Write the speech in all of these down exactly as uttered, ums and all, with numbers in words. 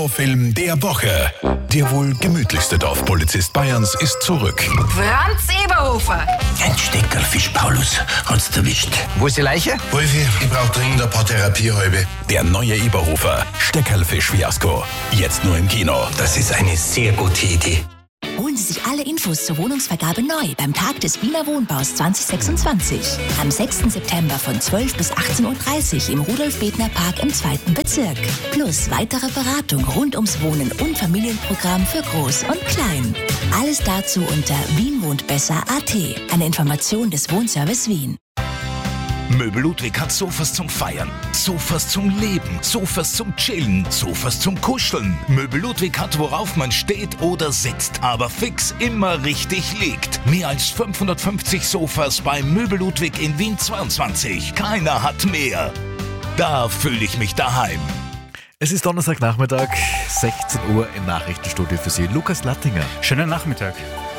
Kinofilm der Woche. Der wohl gemütlichste Dorfpolizist Bayerns ist zurück. Franz Eberhofer. Ein Steckerlfisch, Paulus, hat's erwischt. Wo ist die Leiche? Wolfi, ich brauch dringend ein paar Therapiehalbe. Der neue Eberhofer, Steckerlfisch-Fiasko. Jetzt nur im Kino. Das ist eine sehr gute Idee. Holen Sie sich alle Infos zur Wohnungsvergabe neu beim Tag des Wiener Wohnbaus zwanzig sechsundzwanzig. Am sechsten September von zwölf bis achtzehn Uhr dreißig im Rudolf-Bethner-Park im zweiten Bezirk. Plus weitere Beratung rund ums Wohnen und Familienprogramm für Groß und Klein. Alles dazu unter wien wohnt besser punkt a t. Eine Information des Wohnservice Wien. Möbel Ludwig hat Sofas zum Feiern, Sofas zum Leben, Sofas zum Chillen, Sofas zum Kuscheln. Möbel Ludwig hat, worauf man steht oder sitzt, aber fix immer richtig liegt. Mehr als fünfhundertfünfzig Sofas bei Möbel Ludwig in Wien zweiundzwanzig. Keiner hat mehr. Da fühle ich mich daheim. Es ist Donnerstagnachmittag, sechzehn Uhr im Nachrichtenstudio für Sie. Lukas Lattinger. Schönen Nachmittag.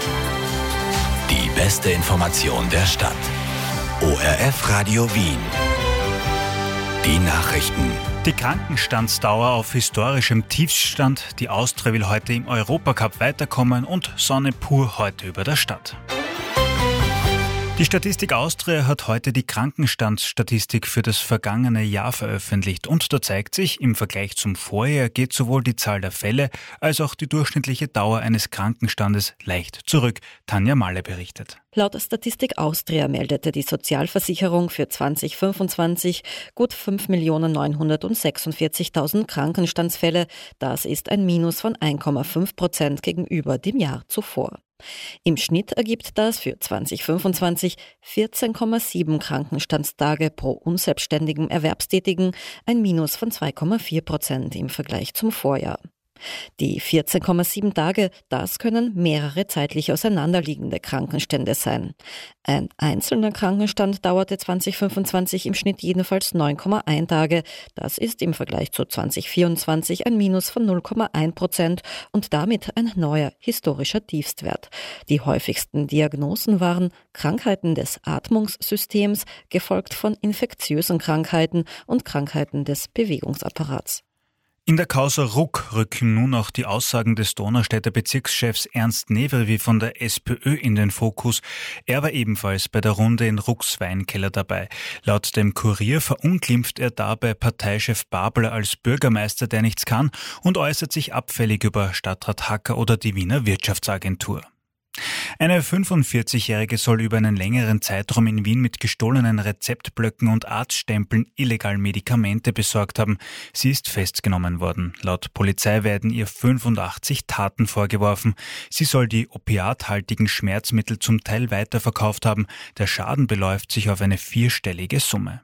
Die beste Information der Stadt. O R F Radio Wien. Die Nachrichten. Die Krankenstandsdauer auf historischem Tiefstand. Die Austria will heute im Europacup weiterkommen und Sonne pur heute über der Stadt. Die Statistik Austria hat heute die Krankenstandsstatistik für das vergangene Jahr veröffentlicht und da zeigt sich, im Vergleich zum Vorjahr geht sowohl die Zahl der Fälle als auch die durchschnittliche Dauer eines Krankenstandes leicht zurück. Tanja Malle berichtet. Laut Statistik Austria meldete die Sozialversicherung für zwanzig fünfundzwanzig gut fünf Millionen neunhundertsechsundvierzigtausend Krankenstandsfälle. Das ist ein Minus von eins Komma fünf Prozent gegenüber dem Jahr zuvor. Im Schnitt ergibt das für zwanzig fünfundzwanzig vierzehn Komma sieben Krankenstandstage pro unselbstständigem Erwerbstätigen, ein Minus von zwei Komma vier Prozent im Vergleich zum Vorjahr. Die vierzehn Komma sieben Tage, das können mehrere zeitlich auseinanderliegende Krankenstände sein. Ein einzelner Krankenstand dauerte zwanzig fünfundzwanzig im Schnitt jedenfalls neun Komma eins Tage. Das ist im Vergleich zu zwanzig vierundzwanzig ein Minus von null Komma eins Prozent und damit ein neuer historischer Tiefstwert. Die häufigsten Diagnosen waren Krankheiten des Atmungssystems, gefolgt von infektiösen Krankheiten und Krankheiten des Bewegungsapparats. In der Causa Ruck rücken nun auch die Aussagen des Donaustädter Bezirkschefs Ernst Neverwy von der SPÖ in den Fokus. Er war ebenfalls bei der Runde in Rucks Weinkeller dabei. Laut dem Kurier verunglimpft er dabei Parteichef Babler als Bürgermeister, der nichts kann, und äußert sich abfällig über Stadtrat Hacker oder die Wiener Wirtschaftsagentur. Eine fünfundvierzigjährige soll über einen längeren Zeitraum in Wien mit gestohlenen Rezeptblöcken und Arztstempeln illegal Medikamente besorgt haben. Sie ist festgenommen worden. Laut Polizei werden ihr fünfundachtzig Taten vorgeworfen. Sie soll die opiathaltigen Schmerzmittel zum Teil weiterverkauft haben. Der Schaden beläuft sich auf eine vierstellige Summe.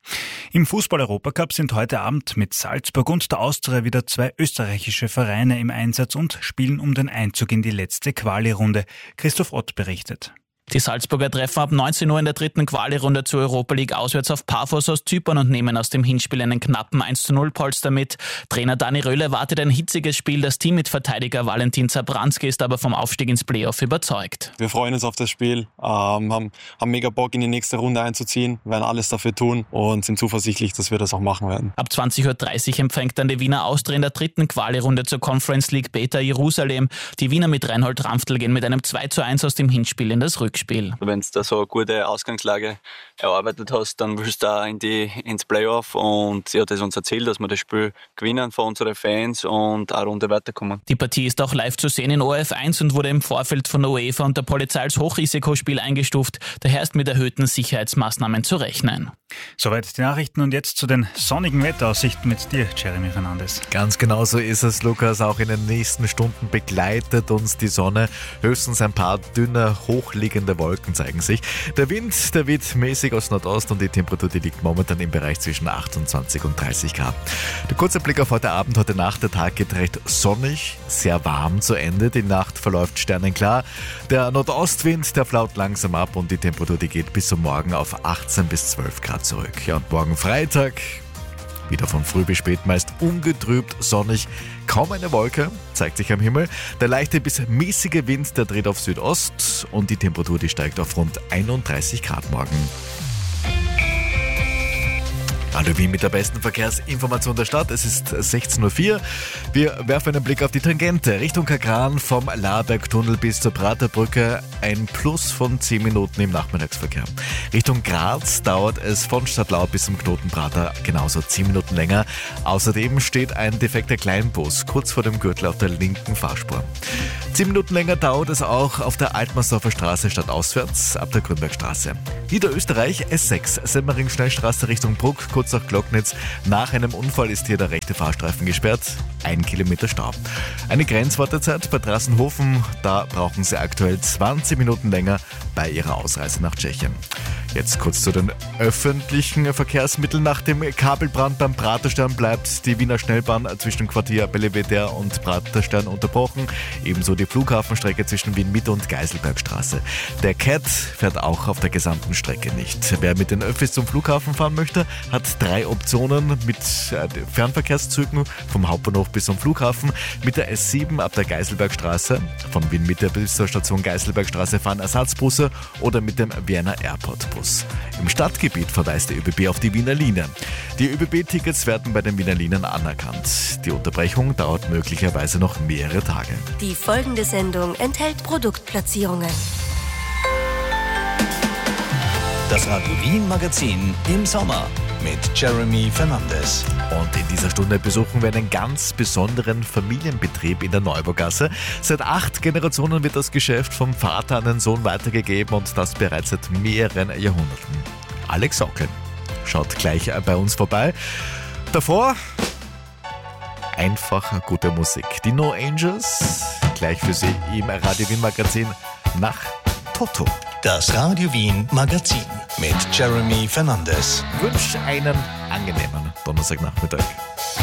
Im Fußball-Europacup sind heute Abend mit Salzburg und der Austria wieder zwei österreichische Vereine im Einsatz und spielen um den Einzug in die letzte Quali-Runde. Christoph Ott berichtet. Die Salzburger treffen ab neunzehn Uhr in der dritten Quali-Runde zur Europa League auswärts auf Paphos aus Zypern und nehmen aus dem Hinspiel einen knappen eins zu null Polster mit. Trainer Dani Röhl erwartet ein hitziges Spiel. Das Team mit Verteidiger Valentin Zabranski ist aber vom Aufstieg ins Playoff überzeugt. Wir freuen uns auf das Spiel, ähm, haben, haben mega Bock in die nächste Runde einzuziehen, werden alles dafür tun und sind zuversichtlich, dass wir das auch machen werden. Ab zwanzig Uhr dreißig empfängt dann die Wiener Austria in der dritten Quali-Runde zur Conference League Beta Jerusalem. Die Wiener mit Reinhold Ramftl gehen mit einem zwei zu eins aus dem Hinspiel in das Rückspiel. Wenn du da so eine gute Ausgangslage erarbeitet hast, dann willst du da in die, ins Playoff und ja, das ist unser Ziel, dass wir das Spiel gewinnen für unsere Fans und eine Runde weiterkommen. Die Partie ist auch live zu sehen in O R F eins und wurde im Vorfeld von der UEFA und der Polizei als Hochrisikospiel eingestuft. Daher ist mit erhöhten Sicherheitsmaßnahmen zu rechnen. Soweit die Nachrichten und jetzt zu den sonnigen Wetteraussichten mit dir, Jeremy Fernandes. Ganz genau so ist es, Lukas. Auch in den nächsten Stunden begleitet uns die Sonne. Höchstens ein paar dünne, hochliegende Wolken zeigen sich. Der Wind, der weht mäßig aus Nordost und die Temperatur, die liegt momentan im Bereich zwischen achtundzwanzig und dreißig Grad. Der kurze Blick auf heute Abend, heute Nacht. Der Tag geht recht sonnig, sehr warm zu Ende. Die Nacht verläuft sternenklar. Der Nordostwind, der flaut langsam ab und die Temperatur, die geht bis zum Morgen auf achtzehn bis zwölf Grad zurück. Ja, und morgen Freitag, wieder von früh bis spät, meist ungetrübt, sonnig, kaum eine Wolke, zeigt sich am Himmel. Der leichte bis mäßige Wind, der dreht auf Südost und die Temperatur, die steigt auf rund einunddreißig Grad morgen. Radio Wien mit der besten Verkehrsinformation der Stadt. Es ist sechzehn Uhr vier. Wir werfen einen Blick auf die Tangente. Richtung Kagran vom Labergtunnel bis zur Praterbrücke ein Plus von zehn Minuten im Nachmittagsverkehr. Richtung Graz dauert es von Stadtlau bis zum Knoten Prater genauso zehn Minuten länger. Außerdem steht ein defekter Kleinbus kurz vor dem Gürtel auf der linken Fahrspur. zehn Minuten länger dauert es auch auf der Altmannsdorfer Straße stadtauswärts ab der Grünbergstraße. Niederösterreich S sechs, Semmering-Schnellstraße Richtung Bruck, kurz nach Glocknitz. Nach einem Unfall ist hier der rechte Fahrstreifen gesperrt. Ein Kilometer Stau. Eine Grenzwartezeit bei Trassenhofen, da brauchen Sie aktuell zwanzig Minuten länger bei Ihrer Ausreise nach Tschechien. Jetzt kurz zu den öffentlichen Verkehrsmitteln. Nach dem Kabelbrand beim Praterstern bleibt die Wiener Schnellbahn zwischen Quartier Belvedere und Praterstern unterbrochen. Ebenso die Flughafenstrecke zwischen Wien-Mitte und Geiselbergstraße. Der C A T fährt auch auf der gesamten Strecke nicht. Wer mit den Öffis zum Flughafen fahren möchte, hat drei Optionen mit Fernverkehrszügen vom Hauptbahnhof bis zum Flughafen. Mit der S sieben ab der Geiselbergstraße, von Wien-Mitte bis zur Station Geiselbergstraße fahren Ersatzbusse oder mit dem Vienna Airport Bus. Im Stadtgebiet verweist der ÖBB auf die Wiener Linie. Die ÖBB-Tickets werden bei den Wiener Linien anerkannt. Die Unterbrechung dauert möglicherweise noch mehrere Tage. Die folgende Sendung enthält Produktplatzierungen. Das Radio Wien Magazin im Sommer mit Jeremy Fernandes. Und in dieser Stunde besuchen wir einen ganz besonderen Familienbetrieb in der Neubaugasse. Seit acht Generationen wird das Geschäft vom Vater an den Sohn weitergegeben und das bereits seit mehreren Jahrhunderten. Alex Sockel schaut gleich bei uns vorbei. Davor einfach gute Musik. Die No Angels, gleich für Sie im Radio Wien Magazin nach Toto. Das Radio Wien Magazin mit Jeremy Fernandes. Ich wünsche einen angenehmen Donnerstagnachmittag.